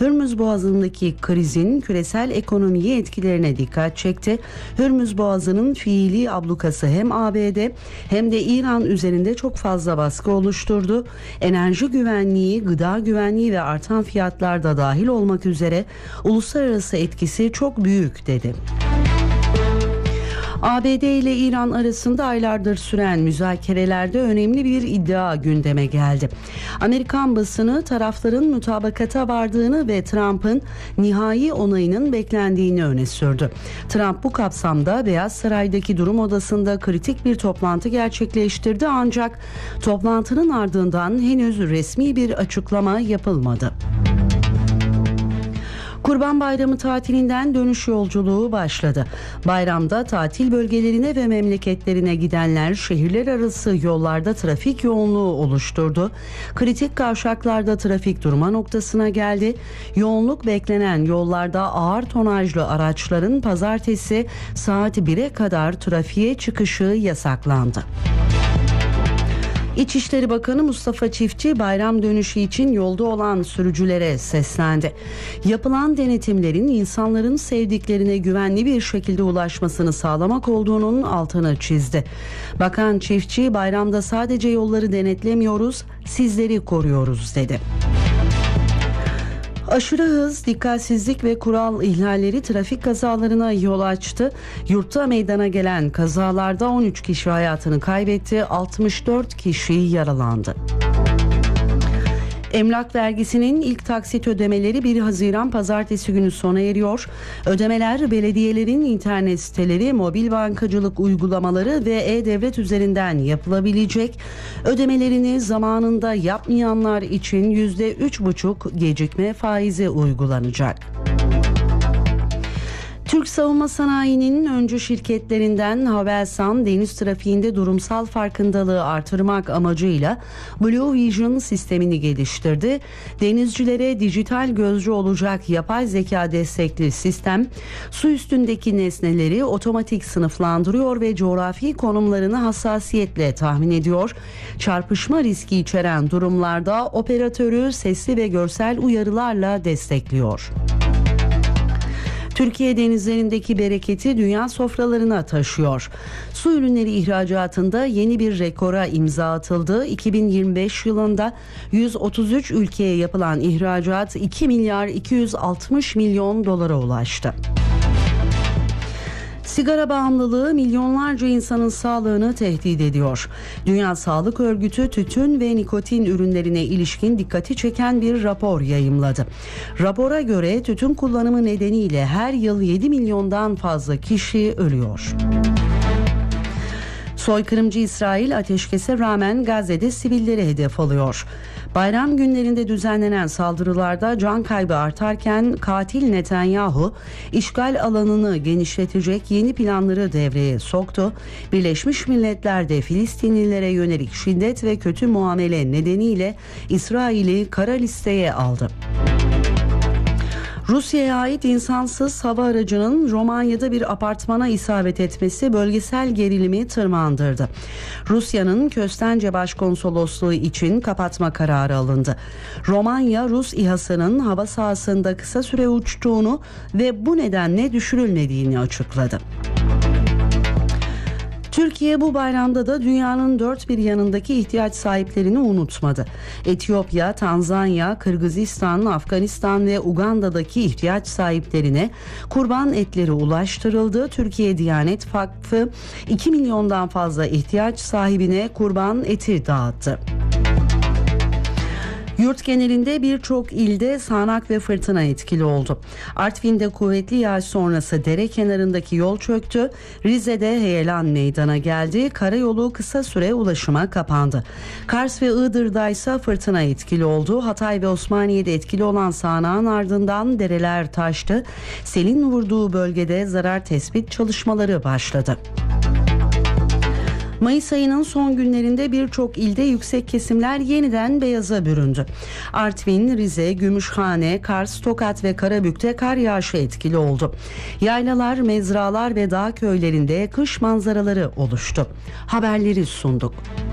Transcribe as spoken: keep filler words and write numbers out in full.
Hürmüz Boğazı'ndaki krizin küresel ekonomiye etkilerine dikkat çekti. Hürmüz Boğazı'nın fiili ablukası hem A B D hem de İran üzerinde çok fazla baskı oluşturdu. Enerji güvenliği, gıda güvenliği ve artan fiyatlar da dahil olmak üzere uluslararası etkisi çok büyük dedi. A B D ile İran arasında aylardır süren müzakerelerde önemli bir iddia gündeme geldi. Amerikan basını tarafların mutabakata vardığını ve Trump'ın nihai onayının beklendiğini öne sürdü. Trump bu kapsamda Beyaz Saray'daki durum odasında kritik bir toplantı gerçekleştirdi, ancak toplantının ardından henüz resmi bir açıklama yapılmadı. Kurban Bayramı tatilinden dönüş yolculuğu başladı. Bayramda tatil bölgelerine ve memleketlerine gidenler şehirler arası yollarda trafik yoğunluğu oluşturdu. Kritik kavşaklarda trafik durma noktasına geldi. Yoğunluk beklenen yollarda ağır tonajlı araçların pazartesi saat bire kadar trafiğe çıkışı yasaklandı. İçişleri Bakanı Mustafa Çiftçi bayram dönüşü için yolda olan sürücülere seslendi. Yapılan denetimlerin insanların sevdiklerine güvenli bir şekilde ulaşmasını sağlamak olduğunun altını çizdi. Bakan Çiftçi, bayramda sadece yolları denetlemiyoruz, sizleri koruyoruz dedi. Aşırı hız, dikkatsizlik ve kural ihlalleri trafik kazalarına yol açtı. Yurtta meydana gelen kazalarda on üç kişi hayatını kaybetti, altmış dört kişi yaralandı. Emlak vergisinin ilk taksit ödemeleri bir Haziran Pazartesi günü sona eriyor. Ödemeler belediyelerin internet siteleri, mobil bankacılık uygulamaları ve e-devlet üzerinden yapılabilecek. Ödemelerini zamanında yapmayanlar için yüzde üç buçuk gecikme faizi uygulanacak. Türk savunma sanayinin öncü şirketlerinden Havelsan, deniz trafiğinde durumsal farkındalığı artırmak amacıyla Blue Vision sistemini geliştirdi. Denizcilere dijital gözcü olacak yapay zeka destekli sistem, su üstündeki nesneleri otomatik sınıflandırıyor ve coğrafi konumlarını hassasiyetle tahmin ediyor. Çarpışma riski içeren durumlarda operatörü sesli ve görsel uyarılarla destekliyor. Türkiye denizlerindeki bereketi dünya sofralarına taşıyor. Su ürünleri ihracatında yeni bir rekora imza atıldı. iki bin yirmi beş yılında yüz otuz üç ülkeye yapılan ihracat iki milyar iki yüz altmış milyon dolara ulaştı. Sigara bağımlılığı milyonlarca insanın sağlığını tehdit ediyor. Dünya Sağlık Örgütü tütün ve nikotin ürünlerine ilişkin dikkati çeken bir rapor yayımladı. Rapora göre tütün kullanımı nedeniyle her yıl yedi milyondan fazla kişi ölüyor. Soykırımcı İsrail ateşkese rağmen Gazze'de sivilleri hedef alıyor. Bayram günlerinde düzenlenen saldırılarda can kaybı artarken katil Netanyahu işgal alanını genişletecek yeni planları devreye soktu. Birleşmiş Milletler de Filistinlilere yönelik şiddet ve kötü muamele nedeniyle İsrail'i kara listeye aldı. Rusya'ya ait insansız hava aracının Romanya'da bir apartmana isabet etmesi bölgesel gerilimi tırmandırdı. Rusya'nın Köstence Başkonsolosluğu için kapatma kararı alındı. Romanya, Rus İHA'sının hava sahasında kısa süre uçtuğunu ve bu nedenle düşürülmediğini açıkladı. Türkiye bu bayramda da dünyanın dört bir yanındaki ihtiyaç sahiplerini unutmadı. Etiyopya, Tanzanya, Kırgızistan, Afganistan ve Uganda'daki ihtiyaç sahiplerine kurban etleri ulaştırıldı. Türkiye Diyanet Vakfı iki milyondan fazla ihtiyaç sahibine kurban eti dağıttı. Yurt genelinde birçok ilde sağanak ve fırtına etkili oldu. Artvin'de kuvvetli yağış sonrası dere kenarındaki yol çöktü. Rize'de heyelan meydana geldi. Karayolu kısa süre ulaşıma kapandı. Kars ve Iğdır'da ise fırtına etkili oldu. Hatay ve Osmaniye'de etkili olan sağanağın ardından dereler taştı. Selin vurduğu bölgede zarar tespit çalışmaları başladı. Mayıs ayının son günlerinde birçok ilde yüksek kesimler yeniden beyaza büründü. Artvin, Rize, Gümüşhane, Kars, Tokat ve Karabük'te kar yağışı etkili oldu. Yaylalar, mezralar ve dağ köylerinde kış manzaraları oluştu. Haberleri sunduk.